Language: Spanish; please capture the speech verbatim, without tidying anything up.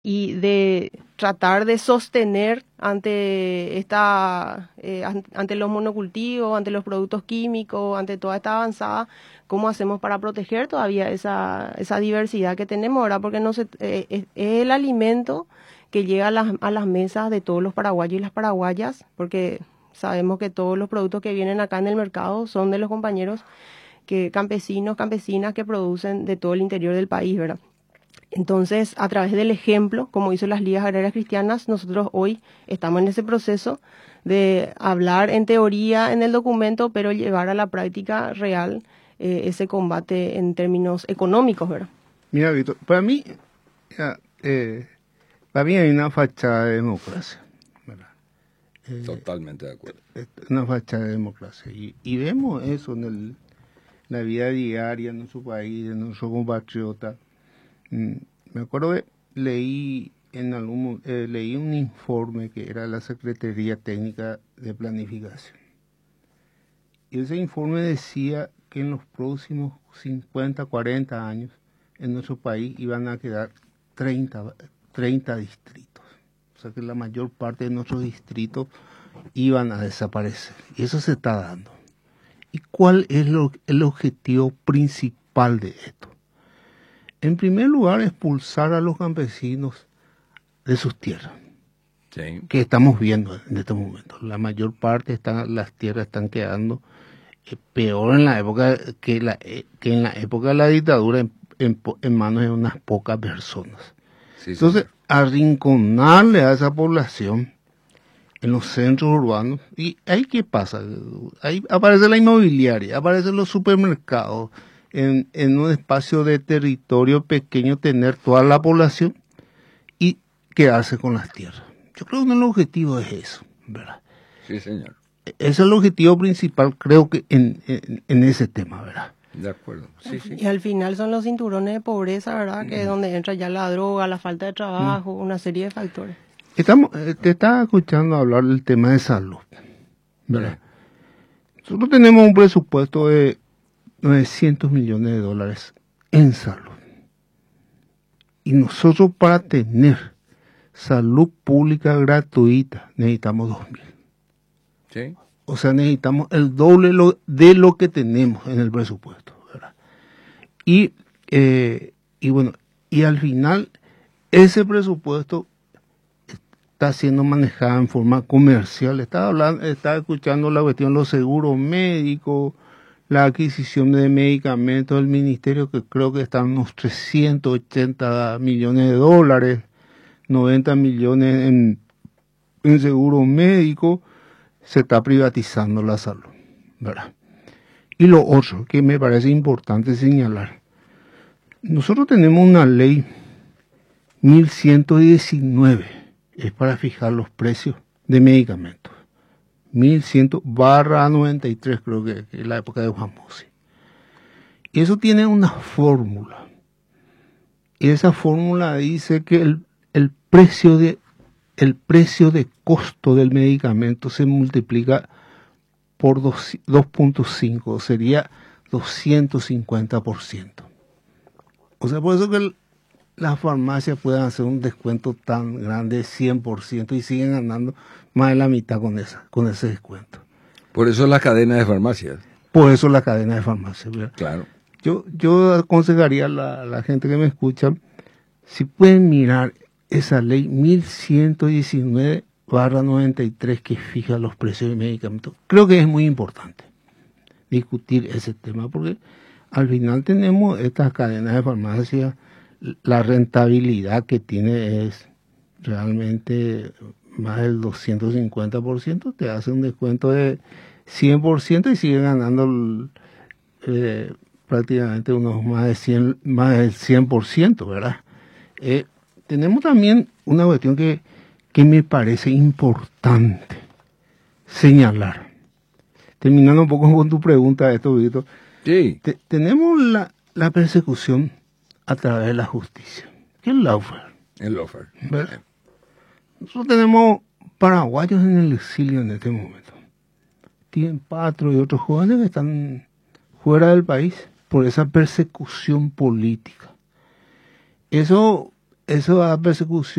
y de tratar de sostener ante esta eh, ante los monocultivos, ante los productos químicos, ante toda esta avanzada, cómo hacemos para proteger todavía esa esa diversidad que tenemos, ¿verdad? Porque no se, eh, es, es el alimento que llega a las, a las mesas de todos los paraguayos y las paraguayas, porque sabemos que todos los productos que vienen acá en el mercado son de los compañeros que campesinos, campesinas que producen de todo el interior del país, ¿verdad? Entonces, a través del ejemplo, como hizo las ligas agrarias cristianas, nosotros hoy estamos en ese proceso de hablar en teoría en el documento, pero llevar a la práctica real eh, ese combate en términos económicos, ¿verdad? Mira, Víctor, para mí, ya, eh, para mí hay una fachada de democracia, ¿verdad? Eh, Totalmente de acuerdo. Una fachada de democracia. Y, y vemos eso en el, la vida diaria en nuestro país, en nuestro compatriota. Mm, me acuerdo que leí en algún eh, leí un informe que era de la Secretaría Técnica de Planificación. Y ese informe decía que en los próximos cincuenta, cuarenta años en nuestro país iban a quedar treinta, treinta distritos. O sea que la mayor parte de nuestros distritos iban a desaparecer. Y eso se está dando. ¿Y cuál es lo, el objetivo principal de esto? En primer lugar, expulsar a los campesinos de sus tierras, sí, que estamos viendo en este momento. La mayor parte están, las tierras están quedando eh, peor en la época que, la, eh, que en la época de la dictadura en, en, en manos de unas pocas personas. Sí, Entonces, señor. arrinconarle a esa población en los centros urbanos. ¿Y ahí qué pasa? Ahí aparece la inmobiliaria, aparecen los supermercados. En, en un espacio de territorio pequeño tener toda la población y quedarse con las tierras. Yo creo que el objetivo es eso, ¿verdad? Sí, señor. Ese es el objetivo principal, creo que en, en, en ese tema, ¿verdad? De acuerdo. Sí, sí. Y al final son los cinturones de pobreza, ¿verdad? Que es donde entra ya la droga, la falta de trabajo, una serie de factores. Estamos, te estaba escuchando hablar del tema de salud, ¿verdad? Sí. Nosotros tenemos un presupuesto de novecientos millones de dólares en salud. Y nosotros para tener salud pública gratuita necesitamos dos mil. Sí. O sea, necesitamos el doble lo, de lo que tenemos en el presupuesto, ¿verdad? Y, eh, y bueno, y al final ese presupuesto está siendo manejado en forma comercial. Estaba hablando, estaba escuchando la cuestión de los seguros médicos, la adquisición de medicamentos del ministerio, que creo que están unos trescientos ochenta millones de dólares, noventa millones en, en seguros médicos, se está privatizando la salud, ¿verdad? Y lo otro que me parece importante señalar, nosotros tenemos una ley mil ciento diecinueve, es para fijar los precios de medicamentos. mil cien barra noventa y tres, creo que, que es la época de Juan Mossi. Y eso tiene una fórmula. Y esa fórmula dice que el, el precio de el precio de costo del medicamento se multiplica por dos punto cinco, sería doscientos cincuenta por ciento. O sea, por eso que el, las farmacias pueden hacer un descuento tan grande de cien por ciento y siguen ganando más de la mitad con esa, con ese descuento. Por eso la cadena de farmacias. Por eso la cadena de farmacias, ¿verdad? Claro. Yo, yo aconsejaría a la, a la gente que me escucha, si pueden mirar esa ley mil ciento diecinueve barra noventa y tres que fija los precios de medicamentos. Creo que es muy importante discutir ese tema porque al final tenemos estas cadenas de farmacia, la rentabilidad que tiene es realmente más del doscientos cincuenta por ciento, te hace un descuento de cien por ciento y sigue ganando eh, prácticamente unos más de cien, más del cien por ciento, ¿verdad? Eh, tenemos también una cuestión que, que me parece importante señalar. Terminando un poco con tu pregunta de esto, Víctor. Sí. Te, tenemos la, la persecución a través de la justicia, que es el lawfare. El lawfare. ¿Verdad? Nosotros tenemos paraguayos en el exilio en este momento. Tienen Patro y otros jóvenes que están fuera del país por esa persecución política. Eso eso da persecución